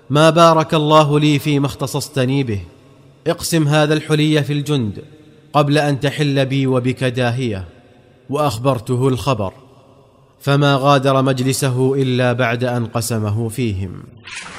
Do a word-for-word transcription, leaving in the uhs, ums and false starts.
ما بارك الله لي فيما اختصصتني به، اقسم هذا الحلي في الجند قبل أن تحل بي وبك داهية. وأخبرته الخبر، فما غادر مجلسه إلا بعد أن قسمه فيهم.